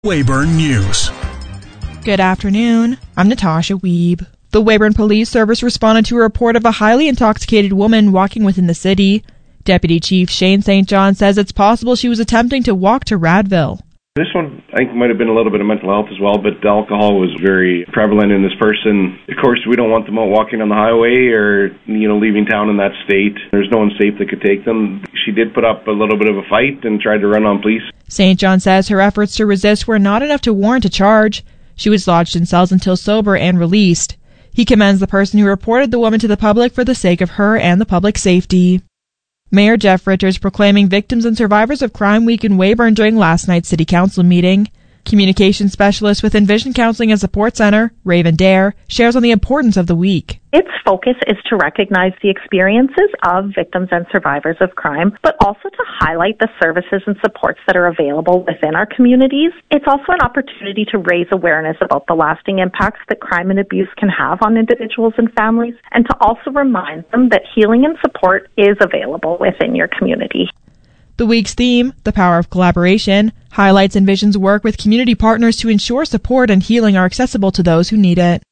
Weyburn News. Good afternoon. I'm Natasha Wiebe. The Weyburn Police Service responded to a report of a highly intoxicated woman walking within the city. Deputy Chief Shane St. John says it's possible she was attempting to walk to Radville. This one, I think, might have been a little bit of mental health as well, but alcohol was very prevalent in this person. Of course, we don't want them out walking on the highway or, leaving town in that state. There's no one safe that could take them. She did put up a little bit of a fight and tried to run on police. St. John says her efforts to resist were not enough to warrant a charge. She was lodged in cells until sober and released. He commends the person who reported the woman to the public for the sake of her and the public safety. Mayor Jeff Richards proclaiming Victims and Survivors of Crime Week in Weyburn during last night's City Council meeting. Communications specialist with Envision Counseling and Support Center, Raven Dare, shares on the importance of the week. Its focus is to recognize the experiences of victims and survivors of crime, but also to highlight the services and supports that are available within our communities. It's also an opportunity to raise awareness about the lasting impacts that crime and abuse can have on individuals and families, and to also remind them that healing and support is available within your community. The week's theme, The Power of Collaboration, highlights Envision's work with community partners to ensure support and healing are accessible to those who need it.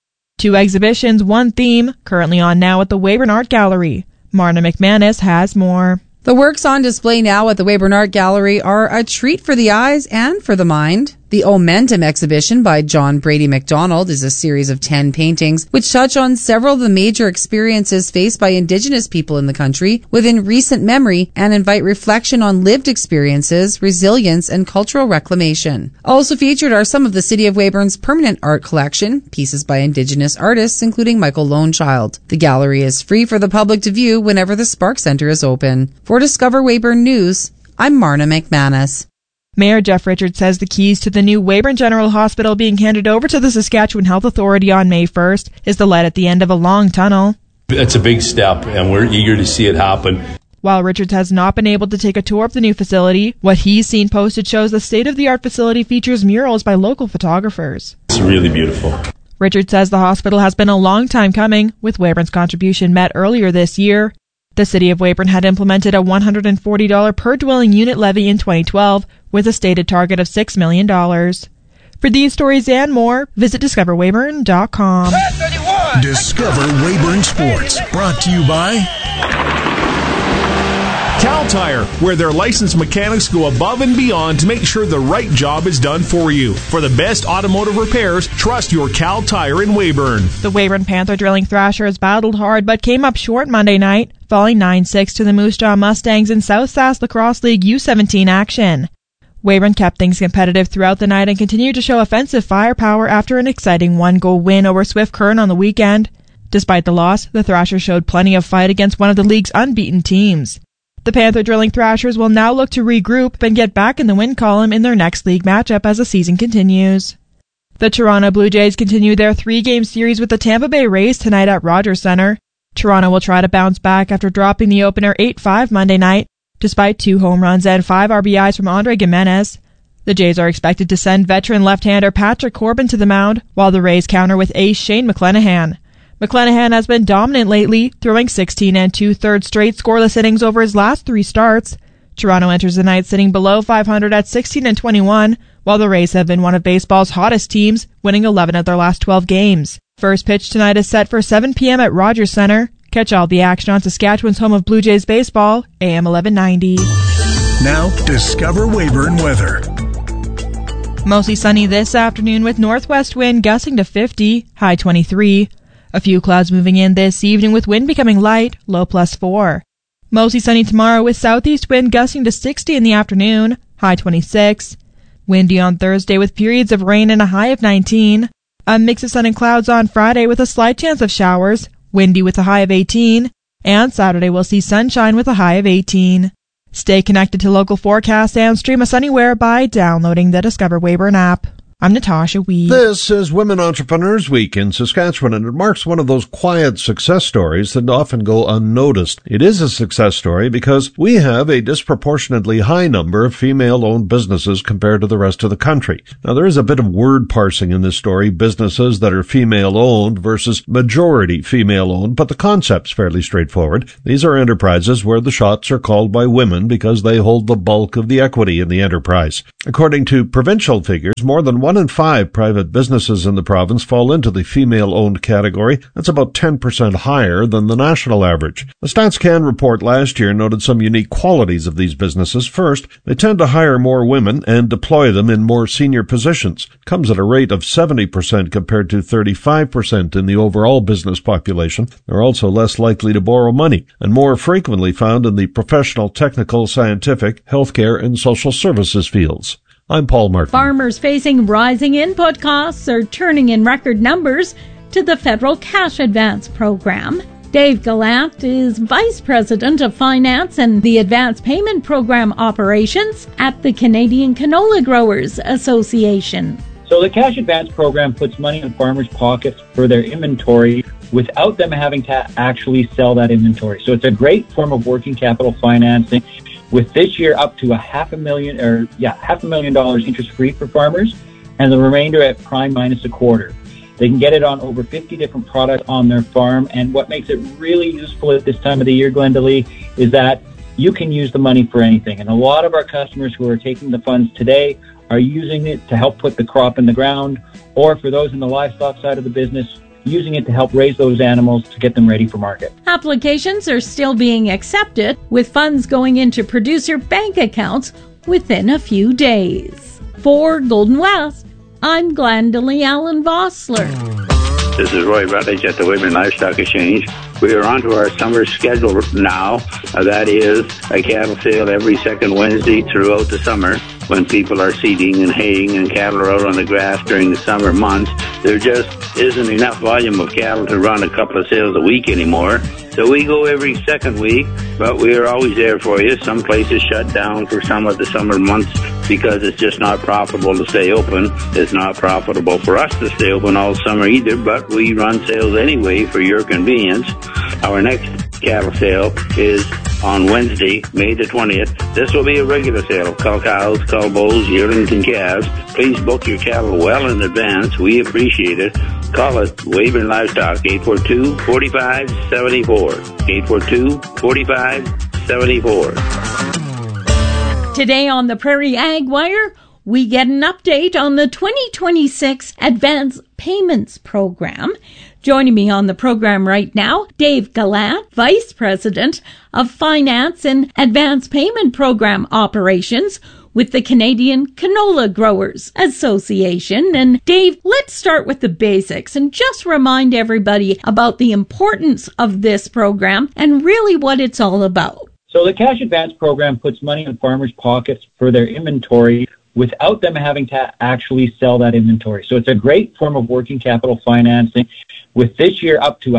2 exhibitions, 1 theme, currently on now at the Weyburn Art Gallery. Marna McManus has more. The works on display now at the Weyburn Art Gallery are a treat for the eyes and for the mind. The Omentum exhibition by John Brady MacDonald is a series of 10 paintings which touch on several of the major experiences faced by Indigenous people in the country within recent memory and invite reflection on lived experiences, resilience, and cultural reclamation. Also featured are some of the City of Weyburn's permanent art collection, pieces by Indigenous artists including Michael Lonechild. The gallery is free for the public to view whenever the Spark Centre is open. For Discover Weyburn News, I'm Marna McManus. Mayor Jeff Richards says the keys to the new Weyburn General Hospital being handed over to the Saskatchewan Health Authority on May 1st is the light at the end of a long tunnel. It's a big step, and we're eager to see it happen. While Richards has not been able to take a tour of the new facility, what he's seen posted shows the state-of-the-art facility features murals by local photographers. It's really beautiful. Richards says the hospital has been a long time coming, with Weyburn's contribution met earlier this year. The City of Weyburn had implemented a $140 per dwelling unit levy in 2012, with a stated target of $6 million. For these stories and more, visit discoverweyburn.com. Discover Weyburn Sports, brought to you by Cal Tire, where their licensed mechanics go above and beyond to make sure the right job is done for you. For the best automotive repairs, trust your Cal Tire in Weyburn. The Weyburn Panther Drilling Thrashers battled hard but came up short Monday night, falling 9-6 to the Moose Jaw Mustangs in South Sask Lacrosse League U17 action. Weyburn kept things competitive throughout the night and continued to show offensive firepower after an exciting 1-goal win over Swift Current on the weekend. Despite the loss, the Thrashers showed plenty of fight against one of the league's unbeaten teams. The Panther Drilling Thrashers will now look to regroup and get back in the win column in their next league matchup as the season continues. The Toronto Blue Jays continue their 3-game series with the Tampa Bay Rays tonight at Rogers Centre. Toronto will try to bounce back after dropping the opener 8-5 Monday night, despite 2 home runs and 5 RBIs from Andre Gimenez. The Jays are expected to send veteran left-hander Patrick Corbin to the mound, while the Rays counter with ace Shane McClanahan. McClanahan has been dominant lately, throwing 16 2/3 straight scoreless innings over his last 3 starts. Toronto enters the night sitting below 500 at 16-21, while the Rays have been one of baseball's hottest teams, winning 11 of their last 12 games. First pitch tonight is set for 7 p.m. at Rogers Centre. Catch all the action on Saskatchewan's home of Blue Jays baseball, AM 1190. Now, Discover Weyburn weather. Mostly sunny this afternoon with northwest wind gusting to 50, high 23. A few clouds moving in this evening with wind becoming light, low +4. Mostly sunny tomorrow with southeast wind gusting to 60 in the afternoon, high 26. Windy on Thursday with periods of rain and a high of 19. A mix of sun and clouds on Friday with a slight chance of showers, windy with a high of 18. And Saturday we'll see sunshine with a high of 18. Stay connected to local forecasts and stream us anywhere by downloading the Discover Weyburn app. I'm Natasha Weed. This is Women Entrepreneurs Week in Saskatchewan, and it marks one of those quiet success stories that often go unnoticed. It is a success story because we have a disproportionately high number of female-owned businesses compared to the rest of the country. Now, there is a bit of word parsing in this story, businesses that are female-owned versus majority female-owned, but the concept's fairly straightforward. These are enterprises where the shots are called by women because they hold the bulk of the equity in the enterprise. According to provincial figures, more than 1 in 5 private businesses in the province fall into the female-owned category. That's about 10% higher than the national average. The StatsCan report last year noted some unique qualities of these businesses. First, they tend to hire more women and deploy them in more senior positions. It comes at a rate of 70% compared to 35% in the overall business population. They're also less likely to borrow money and more frequently found in the professional, technical, scientific, healthcare, and social services fields. I'm Paul Martin. Farmers facing rising input costs are turning in record numbers to the federal cash advance program. Dave Gallant is Vice President of Finance and the Advance Payment Program Operations at the Canadian Canola Growers Association. So the cash advance program puts money in farmers' pockets for their inventory without them having to actually sell that inventory. So it's a great form of working capital financing, with this year up to $500,000 interest-free for farmers, and the remainder at prime minus a quarter. They can get it on over 50 different products on their farm, and what makes it really useful at this time of the year, Glenda Lee, is that you can use the money for anything. And a lot of our customers who are taking the funds today are using it to help put the crop in the ground, or for those in the livestock side of the business, using it to help raise those animals to get them ready for market. Applications are still being accepted, with funds going into producer bank accounts within a few days. For Golden West, I'm Glenda Lee Allen Vossler. This is Roy Rutledge at the Weyburn Livestock Exchange. We are on to our summer schedule now. That is a cattle sale every second Wednesday throughout the summer. When people are seeding and haying and cattle are out on the grass during the summer months, there just isn't enough volume of cattle to run a couple of sales a week anymore. So we go every second week, but we are always there for you. Some places shut down for some of the summer months because it's just not profitable to stay open. It's not profitable for us to stay open all summer either, but we run sales anyway for your convenience. Our next cattle sale is on Wednesday, May the 20th. This will be a regular sale of cull cows, cull bulls, yearlings, and calves. Please book your cattle well in advance. We appreciate it. Call us Weyburn Livestock, 842-4574. 842-4574. Today on the Prairie Ag Wire, we get an update on the 2026 Advance Payments Program. Joining me on the program right now, Dave Gallant, Vice President of Finance and Advance Payment Program Operations with the Canadian Canola Growers Association. And Dave, let's start with the basics and just remind everybody about the importance of this program and really what it's all about. So the cash advance program puts money in farmers' pockets for their inventory without them having to actually sell that inventory. So it's a great form of working capital financing, with this year up to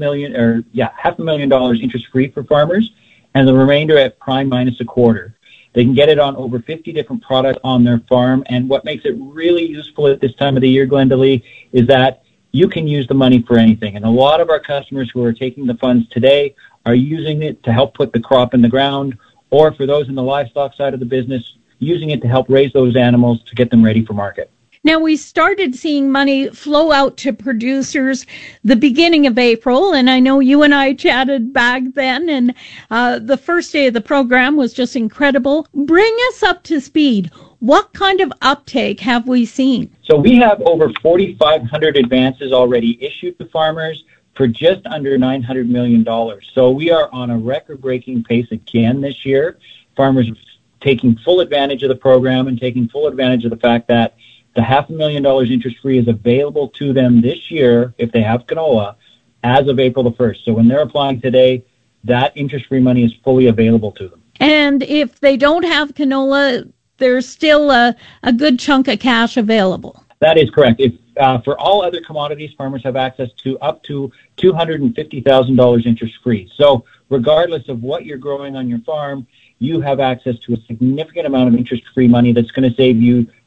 $500,000 interest-free for farmers, and the remainder at prime minus a quarter. They can get it on over 50 different products on their farm, and what makes it really useful at this time of the year, Glenda Lee, is that you can use the money for anything. And a lot of our customers who are taking the funds today are using it to help put the crop in the ground, or for those in the livestock side of the business, using it to help raise those animals to get them ready for market. Now, we started seeing money flow out to producers the beginning of April, and I know you and I chatted back then, and the first day of the program was just incredible. Bring us up to speed. What kind of uptake have we seen? So we have over 4,500 advances already issued to farmers for just under $900 million. So we are on a record-breaking pace again this year. Farmers taking full advantage of the program and taking full advantage of the fact that the $500,000 interest-free is available to them this year if they have canola as of April the 1st. So when they're applying today, that interest-free money is fully available to them. And if they don't have canola, there's still a good chunk of cash available. That is correct. If for all other commodities, farmers have access to up to $250,000 interest-free. So regardless of what you're growing on your farm, you have access to a significant amount of interest-free money that's going to save you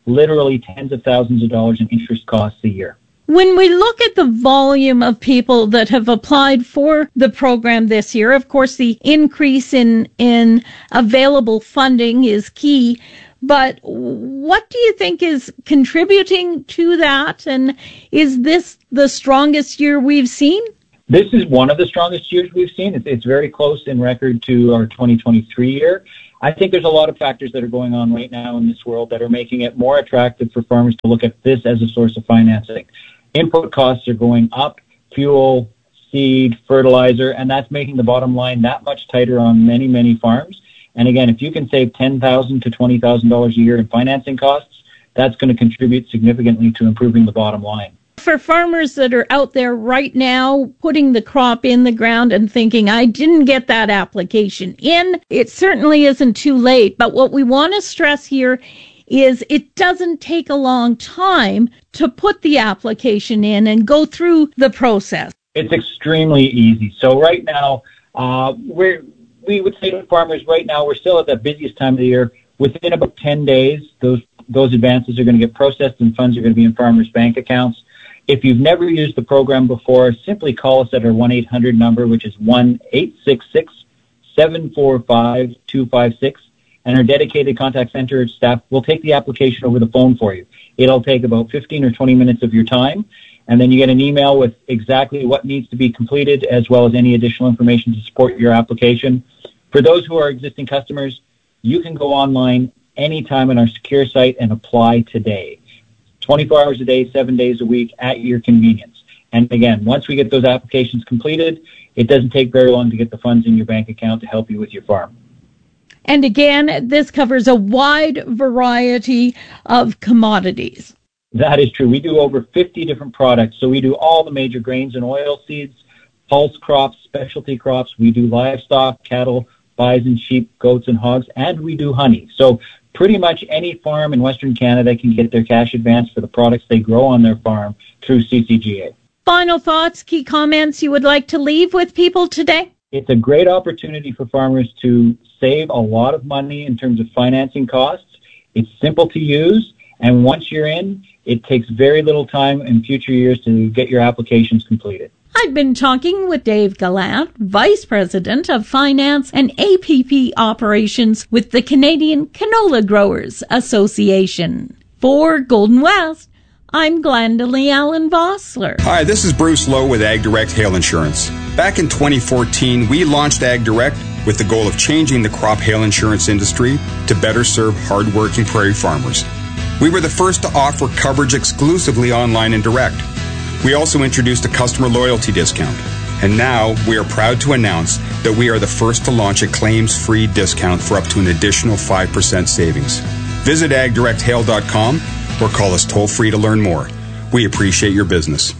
literally tens of thousands of dollars in interest costs a year. When we look at the volume of people that have applied for the program this year, of course, the increase in available funding is key. But what do you think is contributing to that? And is this the strongest year we've seen? This is one of the strongest years we've seen. It's very close in record to our 2023 year. I think there's a lot of factors that are going on right now in this world that are making it more attractive for farmers to look at this as a source of financing. Input costs are going up, fuel, seed, fertilizer, and that's making the bottom line that much tighter on many, many farms. And again, if you can save $10,000 to $20,000 a year in financing costs, that's going to contribute significantly to improving the bottom line. For farmers that are out there right now putting the crop in the ground and thinking, I didn't get that application in, it certainly isn't too late. But what we want to stress here is it doesn't take a long time to put the application in and go through the process. It's extremely easy. So right now, we would say to farmers right now, we're still at the busiest time of the year. Within about 10 days, those advances are going to get processed and funds are going to be in farmers' bank accounts. If you've never used the program before, simply call us at our 1-800 number, which is 1-866-745-256, and our dedicated contact center staff will take the application over the phone for you. It'll take about 15 or 20 minutes of your time, and then you get an email with exactly what needs to be completed, as well as any additional information to support your application. For those who are existing customers, you can go online anytime on our secure site and apply today. 24 hours a day, 7 days a week at your convenience. And again, once we get those applications completed, it doesn't take very long to get the funds in your bank account to help you with your farm. And again, this covers a wide variety of commodities. That is true. We do over 50 different products. So we do all the major grains and oil seeds, pulse crops, specialty crops. We do livestock, cattle, bison, sheep, goats, and hogs, and we do honey. So pretty much any farm in Western Canada can get their cash advance for the products they grow on their farm through CCGA. Final thoughts, key comments you would like to leave with people today? It's a great opportunity for farmers to save a lot of money in terms of financing costs. It's simple to use, and once you're in, it takes very little time in future years to get your applications completed. I've been talking with Dave Gallant, Vice President of Finance and APP Operations with the Canadian Canola Growers Association. For Golden West, I'm Glendalee Allen Vossler. Hi, this is Bruce Lowe with Ag Direct Hail Insurance. Back in 2014, we launched Ag Direct with the goal of changing the crop hail insurance industry to better serve hard-working prairie farmers. We were the first to offer coverage exclusively online and direct. We also introduced a customer loyalty discount. And now we are proud to announce that we are the first to launch a claims-free discount for up to an additional 5% savings. Visit agdirecthail.com or call us toll-free to learn more. We appreciate your business.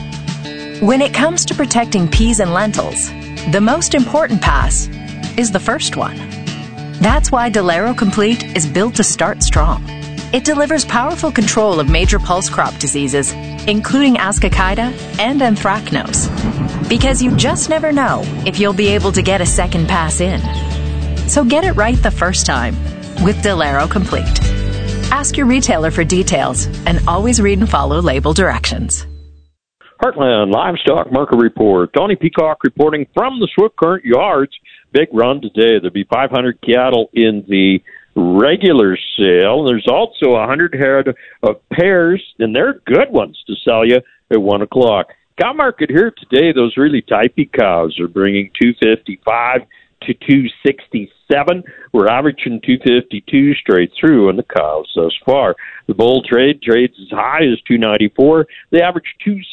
When it comes to protecting peas and lentils, the most important pass is the first one. That's why Delero Complete is built to start strong. It delivers powerful control of major pulse crop diseases, including Ascochyta and Anthracnose, because you just never know if you'll be able to get a second pass in. So get it right the first time with Delero Complete. Ask your retailer for details and always read and follow label directions. Heartland Livestock Market Report. Tony Peacock reporting from the Swift Current Yards. Big run today. There'll be 500 cattle in the regular sale. There's also 100 head of pairs, and they're good ones to sell you at 1 o'clock. Cow market here today, those really typey cows are bringing 255 to 267. We're averaging 252 straight through on the cows thus far. The bull trades as high as 294. They average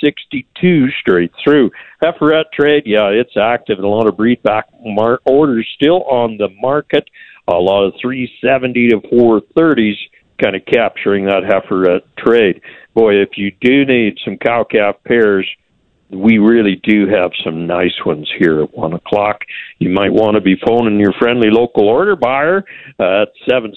262 straight through. Heiferette trade, yeah, it's active, and a lot of breedback orders still on the market. A lot of 370 to 430s kind of capturing that heiferette trade. Boy, if you do need some cow-calf pairs, we really do have some nice ones here at 1 o'clock. You might want to be phoning your friendly local order buyer at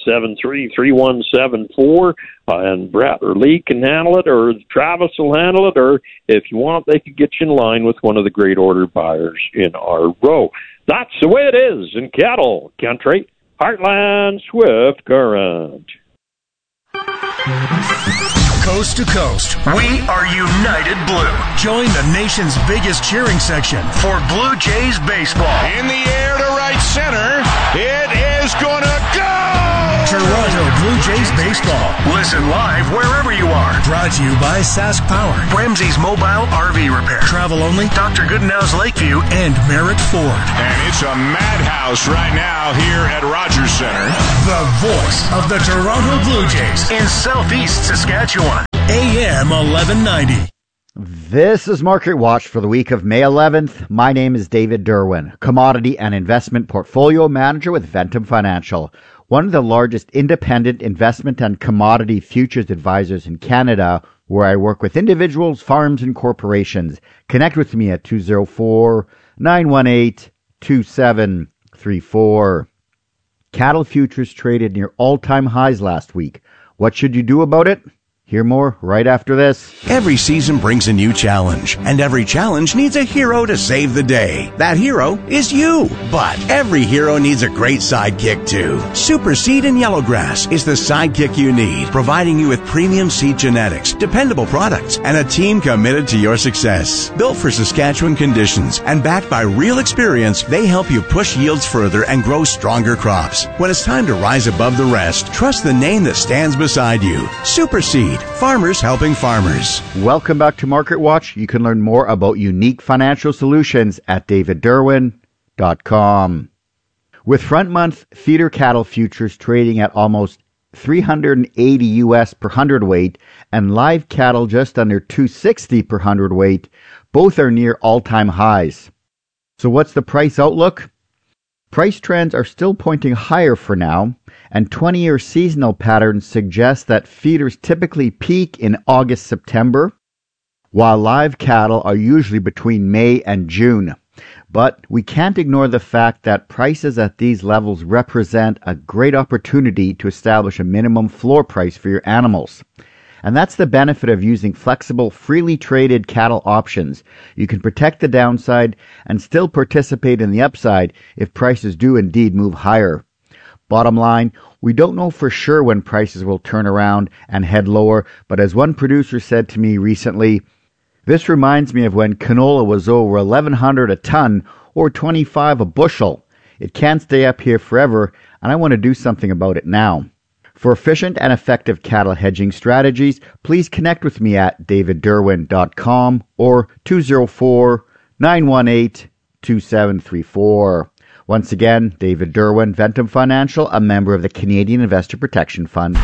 773-3174, and Brett or Lee can handle it, or Travis will handle it, or if you want, they could get you in line with one of the great order buyers in our row. That's the way it is in cattle country. Heartland Swift Current. Coast to coast, we are United Blue. Join the nation's biggest cheering section for Blue Jays baseball. In the air to right center, it is gonna go! Toronto Blue Jays baseball. Listen live wherever you are. Brought to you by Sask Power, Ramsey's Mobile RV Repair, Travel Only, Dr. Goodenow's Lakeview, and Merritt Ford. And it's a madhouse right now here at Rogers Center. The voice of the Toronto Blue Jays in Southeast Saskatchewan. AM 1190. This is Market Watch for the week of May 11th. My name is David Derwin, commodity and investment portfolio manager with Ventum Financial, one of the largest independent investment and commodity futures advisors in Canada, where I work with individuals, farms, and corporations. Connect with me at 204-918-2734. Cattle futures traded near all-time highs last week. What should you do about it? Hear more right after this. Every season brings a new challenge, and every challenge needs a hero to save the day. That hero is you. But every hero needs a great sidekick too. Super Seed and Yellowgrass is the sidekick you need, providing you with premium seed genetics, dependable products, and a team committed to your success. Built for Saskatchewan conditions and backed by real experience, they help you push yields further and grow stronger crops. When it's time to rise above the rest, trust the name that stands beside you. Super Seed. Farmers helping farmers. Welcome back to Market Watch. You can learn more about unique financial solutions at davidderwin.com. With front month feeder cattle futures trading at almost $380 US per hundredweight and live cattle just under $260 per hundredweight, both are near all-time highs. So what's the price outlook? Price trends are still pointing higher for now, and 20-year seasonal patterns suggest that feeders typically peak in August-September, while live cattle are usually between May and June. But we can't ignore the fact that prices at these levels represent a great opportunity to establish a minimum floor price for your animals. And that's the benefit of using flexible, freely traded cattle options. You can protect the downside and still participate in the upside if prices do indeed move higher. Bottom line, we don't know for sure when prices will turn around and head lower, but as one producer said to me recently, this reminds me of when canola was over $1,100 a ton or $25 a bushel. It can't stay up here forever, and I want to do something about it now. For efficient and effective cattle hedging strategies, please connect with me at davidderwin.com or 204-918-2734. Once again, David Derwin, Ventum Financial, a member of the Canadian Investor Protection Fund.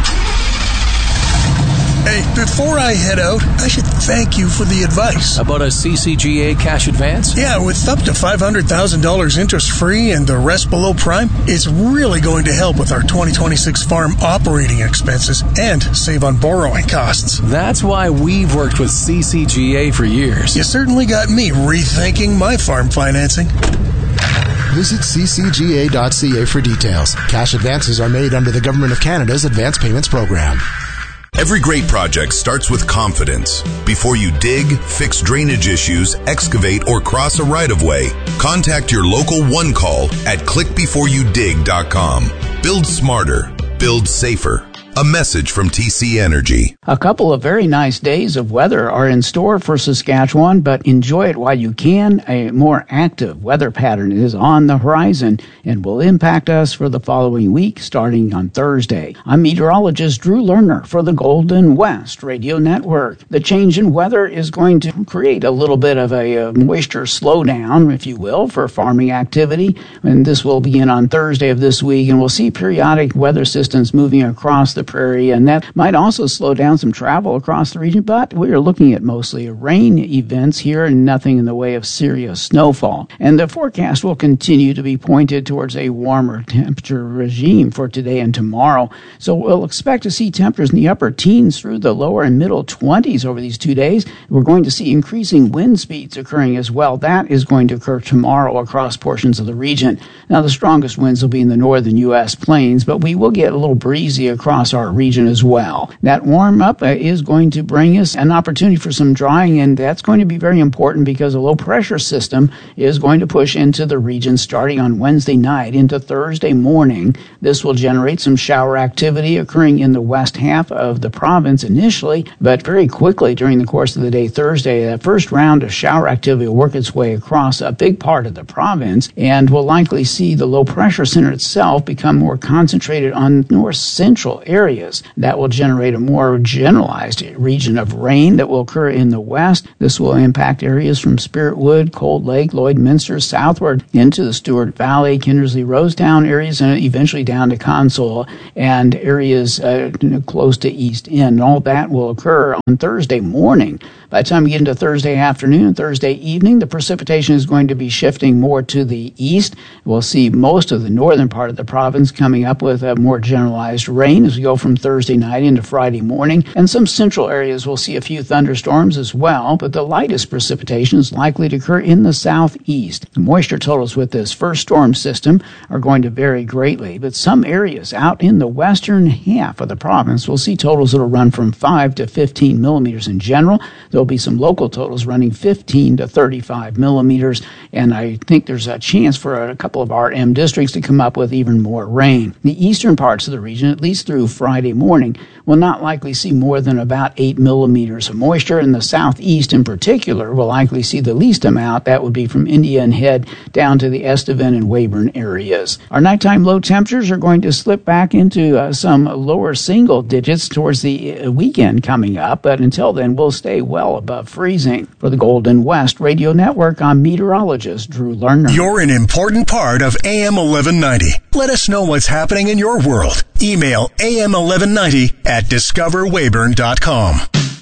Hey, before I head out, I should thank you for the advice. About a CCGA cash advance? Yeah, with up to $500,000 interest-free and the rest below prime, it's really going to help with our 2026 farm operating expenses and save on borrowing costs. That's why we've worked with CCGA for years. You certainly got me rethinking my farm financing. Visit ccga.ca for details. Cash advances are made under the Government of Canada's Advance Payments Program. Every great project starts with confidence. Before you dig, fix drainage issues, excavate, or cross a right-of-way, contact your local One Call at clickbeforeyoudig.com. Build smarter. Build safer. A message from TC Energy. A couple of very nice days of weather are in store for Saskatchewan, but enjoy it while you can. A more active weather pattern is on the horizon and will impact us for the following week, starting on Thursday. I'm meteorologist Drew Lerner for the Golden West Radio Network. The change in weather is going to create a little bit of a moisture slowdown, if you will, for farming activity, and this will begin on Thursday of this week, and we'll see periodic weather systems moving across the prairie, and that might also slow down some travel across the region, but we are looking at mostly rain events here and nothing in the way of serious snowfall. And the forecast will continue to be pointed towards a warmer temperature regime for today and tomorrow. So we'll expect to see temperatures in the upper teens through the lower and middle 20s over these 2 days. We're going to see increasing wind speeds occurring as well. That is going to occur tomorrow across portions of the region. Now, the strongest winds will be in the northern U.S. plains, but we will get a little breezy across across our region as well. That warm up is going to bring us an opportunity for some drying, and that's going to be very important because a low pressure system is going to push into the region starting on Wednesday night into Thursday morning. This will generate some shower activity occurring in the west half of the province initially, but very quickly during the course of the day Thursday, that first round of shower activity will work its way across a big part of the province, and we'll likely see the low pressure center itself become more concentrated on north central areas. That will generate a more generalized region of rain that will occur in the west. This will impact areas from Spiritwood, Cold Lake, Lloydminster, southward into the Stewart Valley, Kindersley, Rosetown areas, and eventually down to Console and areas close to East End. All that will occur on Thursday morning. By the time we get into Thursday afternoon and Thursday evening, the precipitation is going to be shifting more to the east. We'll see most of the northern part of the province coming up with a more generalized rain as we go from Thursday night into Friday morning. And some central areas will see a few thunderstorms as well, but the lightest precipitation is likely to occur in the southeast. The moisture totals with this first storm system are going to vary greatly, but some areas out in the western half of the province will see totals that will run from 5 to 15 millimeters in general. There'll be some local totals running 15 to 35 millimeters, and I think there's a chance for a couple of RM districts to come up with even more rain. The eastern parts of the region, at least through Friday morning, will not likely see more than about 8 millimeters of moisture, and the southeast in particular will likely see the least amount. That would be from Indian Head down to the Estevan and Weyburn areas. Our nighttime low temperatures are going to slip back into some lower single digits towards the weekend coming up, but until then we'll stay well above freezing. For the Golden West Radio Network, I'm meteorologist Drew Lerner. You're an important part of AM 1190. Let us know what's happening in your world. Email AM1190 at discoverweyburn.com.